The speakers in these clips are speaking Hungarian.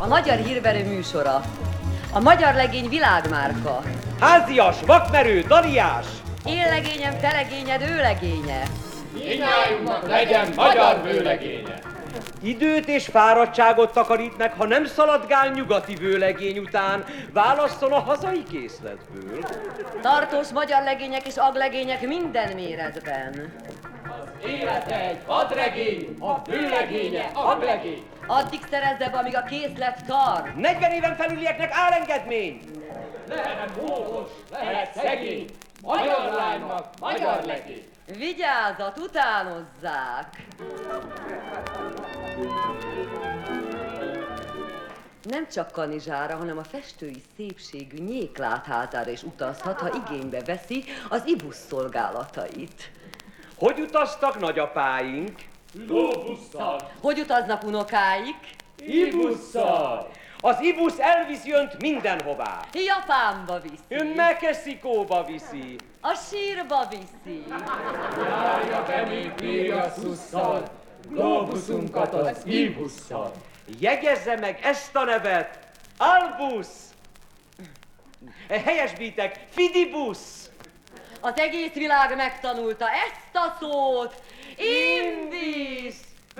A magyar hírverő műsora. A magyar legény világmárka. Házias, vakmerő, daliás. Én legényem, te legényed, ő legénye. Mindnyájunknak legyen magyar vőlegénye. Időt és fáradtságot takarít meg, ha nem szaladgál nyugati vőlegény után, válasszon a hazai készletből. Tartós magyar legények és aglegények minden méretben. Az élete egy vadregény, a vőlegénye aglegény. Addig szerezze be, amíg a készlet tart. 40 éven felülieknek állengedmény! Lehet hódos, lehet szegény, magyar lánynak magyar legény. Vigyázat, utánozzák! Nem csak Kanizsára, hanem a festői szépségű Nyéklátházára is utazhat, ha igénybe veszi az ibusz szolgálatait. Hogy utaztak nagyapáink? Lóbusszal, Hogy utaznak unokáik? ibusszal. Az ibusz elviszi önt mindenhová. Japánba viszi. Mexikóba viszi. A sírba viszi. Járja be még Piriasusszal, globuszunkat az ibusszal. Jegyezze meg ezt a nevet, Albusz! Helyesbítek, Fidibusz! Az egész világ megtanulta ezt a szót. Indis!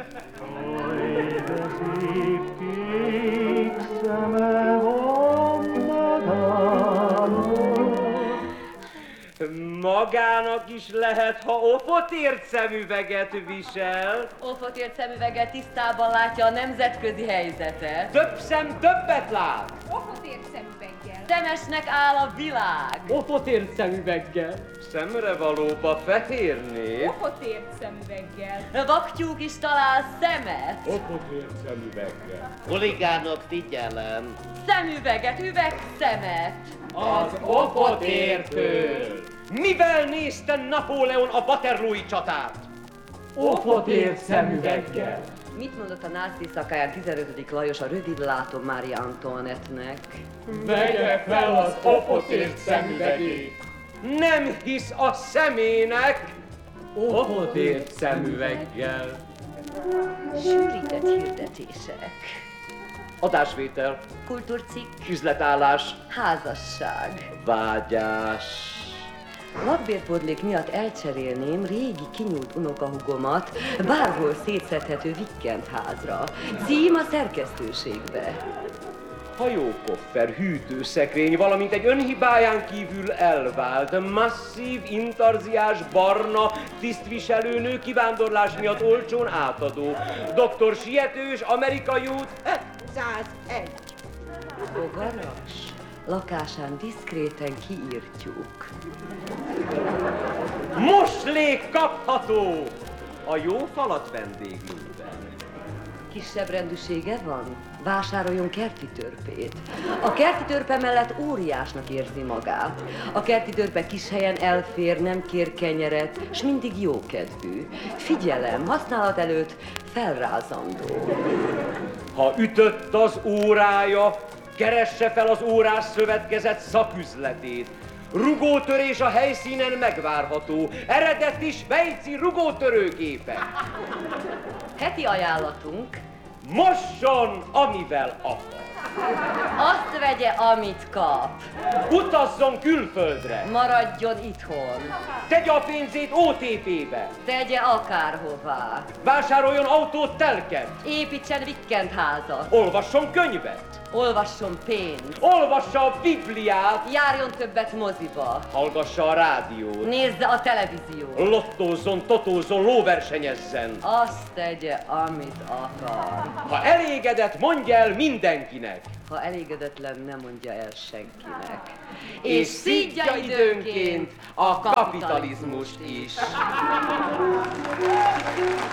Magának is lehet, ha ofotért szemüveget visel. Ofotért szemüveggel tisztában látja a nemzetközi helyzetet. Több szem többet lát. Ofotért szemüveggel. Szemesnek áll a világ. Ofotért szemüveggel. Szemre valóba fehér nép. Ofotért szemüveggel. Vaktyúk is talál szemet. Okotért szemüveggel. Huligánok, figyelem! Szemüveget, üvegszemet. Az ofotértől. Mivel nézte Napóleon a Waterloo-i csatát? Ofotért szemüveggel. Mit mondott a náci szakáján 15. Lajos a rövidlátó Mária Antoinette-nek? Vegye fel az ofotért szemüvegét. Nem hisz a szemének. Ofotért szemüveggel. Sűrített hirdetések. Adásvétel, Kultúrcikk. üzletállás, Házasság. vágyás. Lakbérpótlék miatt elcserélném régi kinyúlt unokahugomat bárhol szétszedhető vikendházra. Cím a szerkesztőségbe. Hajókoffer, hűtőszekrény, valamint egy önhibáján kívül elvált, masszív, intarziás, barna, tisztviselőnő kivándorlás miatt olcsón átadó. Dr. Sietős, amerikai út, 101. Bogaras. Lakásán diszkréten kiírtjuk. Moslék kapható a jó falat vendéglőben. Kisebb rendűsége van? Vásároljon kerti törpét. A kerti törpe mellett óriásnak érzi magát. A kerti törpe kis helyen elfér, nem kér kenyeret, s mindig jókedvű. Figyelem, használat előtt felrázandó. Ha ütött az órája, keresse fel az órás szövetkezet szaküzletét. Rugótörés a helyszínen megvárható. Eredeti svájci rugótörőgépek. Heti ajánlatunk. Mosson, amivel akar. Azt vegye, amit kap. Utazzon külföldre. Maradjon itthon. Tegye a pénzét OTP-be. Tegye akárhová. Vásároljon autót, telket. Építsen vikendházat. Olvasson könyvet. Olvasson pénzt. Olvassa a Bibliát. Járjon többet moziba. Hallgassa a rádiót. Nézze a televíziót. Lottózzon, totózzon, lóversenyezzen. Azt tegye, amit akar. Ha elégedett, mondja el mindenkinek. Ha elégedetlen, nem mondja el senkinek. És szidja időnként a kapitalizmust is.